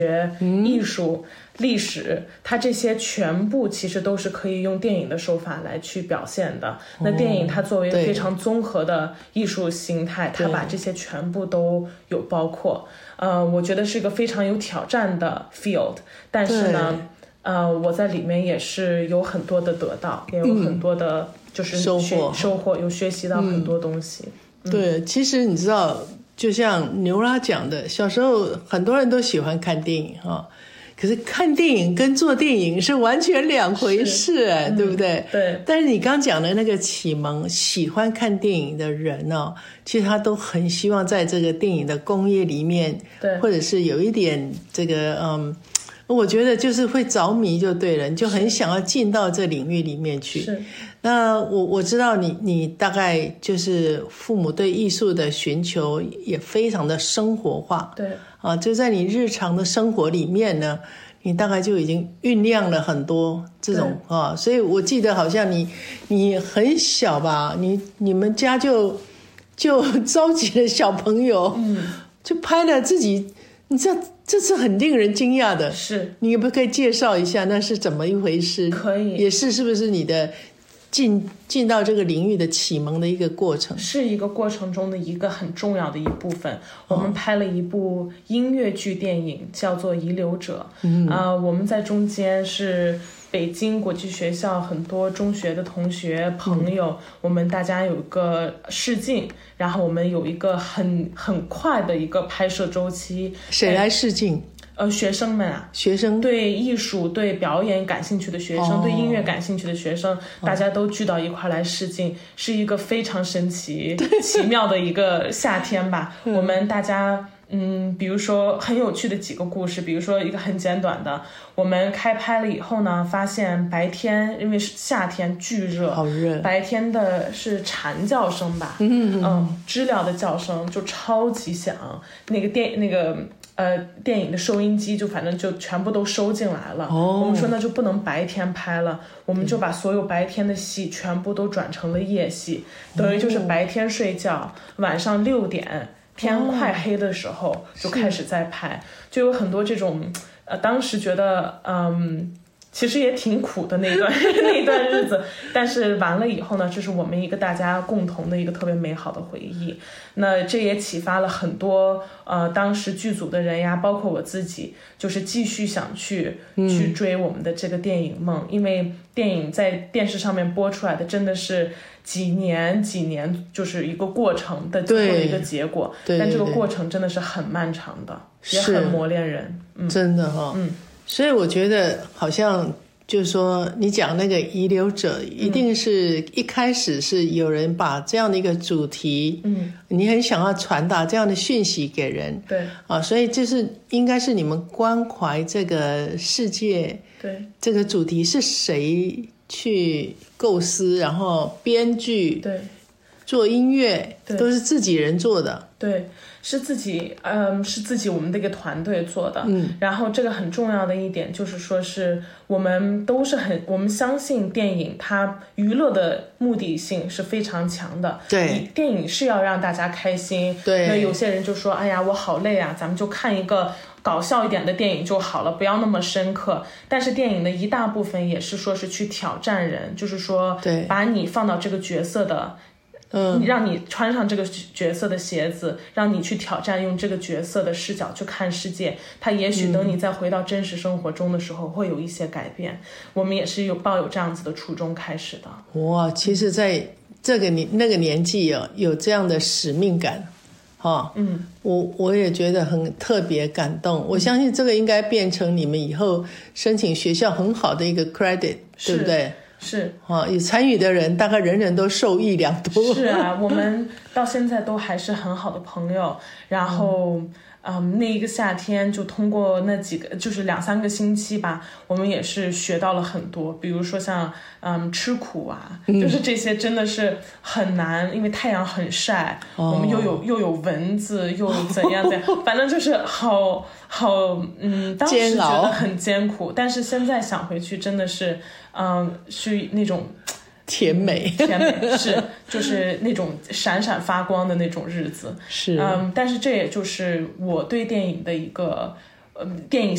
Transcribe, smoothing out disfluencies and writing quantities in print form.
艺术、历史，它这些全部其实都是可以用电影的手法来去表现的。那电影它作为非常综合的艺术形态，它把这些全部都有包括。我觉得是一个非常有挑战的 field， 但是呢，我在里面也是有很多的得到，也有很多的就是收获，有学习到很多东西。 对，其实你知道，就像牛拉讲的，小时候很多人都喜欢看电影哈，可是看电影跟做电影是完全两回事，对不对？ 对。 但是你刚讲的那个启蒙喜欢看电影的人哦，其实他都很希望在这个电影的工业里面， 对， 或者是有一点这个我觉得就是会着迷就对了，你就很想要进到这领域里面去。 是。 那我知道你大概就是父母对艺术的寻求也非常的生活化， 对就在你日常的生活里面呢，你大概就已经酝酿了很多这种所以我记得好像你很小吧，你们家就召集了小朋友，就拍了自己，你知道这是很令人惊讶的。 是， 你可不可以介绍一下那是怎么一回事？ 可以， 也是不是你的进到这个领域的启蒙的一个过程？ 是一个过程中的一个很重要的一部分。我们拍了一部音乐剧电影，叫做《遗留者》。我们在中间是北京国际学校很多中学的同学朋友，我们大家有一个试镜，然后我们有一个很快的一个拍摄周期。 谁来试镜？ 学生们啊， 学生对艺术、对表演感兴趣的学生，对音乐感兴趣的学生，大家都聚到一块来试镜，是一个非常神奇、奇妙的一个夏天吧。我们大家比如说很有趣的几个故事，比如说一个很简短的，我们开拍了以后呢，发现白天因为是夏天巨热， 好热， 白天的是蝉叫声吧，知了的叫声就超级响，电影的收音机就反正就全部都收进来了。我们说那就不能白天拍了，我们就把所有白天的戏全部都转成了夜戏，等于就是白天睡觉，晚上6点天快黑的时候就开始在拍，就有很多这种当时觉得其实也挺苦的那段日子，但是完了以后呢，这是我们一个大家共同的一个特别美好的回忆。那这也启发了很多当时剧组的人呀，包括我自己，就是继续想去追我们的这个电影梦，因为电影在电视上面播出来的真的是几年就是一个过程的最后的一个结果，但这个过程真的是很漫长的，也很磨练人。 真的所以我觉得好像就是说你讲那个遗留者一定是一开始是有人把这样的一个主题你很想要传达这样的讯息给人， 对所以这是应该是你们关怀这个世界， 对这个主题是谁去构思，然后编剧， 对做音乐都是自己人做的， 对，是自己我们的一个团队做的。然后这个很重要的一点就是说是我们相信电影它娱乐的目的性是非常强的。 对， 电影是要让大家开心。 对， 那有些人就说，哎呀，我好累啊，咱们就看一个搞笑一点的电影就好了，不要那么深刻。但是电影的一大部分也是说是去挑战人，就是说把你放到这个角色的让你穿上这个角色的鞋子，让你去挑战用这个角色的视角去看世界，它也许等你再回到真实生活中的时候会有一些改变。我们也是抱有这样子的初衷开始的。 哇，其实在这个那个年纪有这样的使命感我也觉得很特别感动。我相信这个应该变成你们以后申请学校很好的一个 credit， 对不对？ 是有参与的人大概人人都受益良多。 是啊，我们到现在都还是很好的朋友。然后那一个夏天就通过那几个就是2-3个星期吧，我们也是学到了很多，比如说像吃苦啊，就是这些真的是很难，因为太阳很晒，我们又有蚊子，又怎样，反正就是好当时觉得很艰苦，但是现在想回去真的是是那种甜美是就是那种闪闪发光的那种日子， 是但是这也就是我对电影的一个电影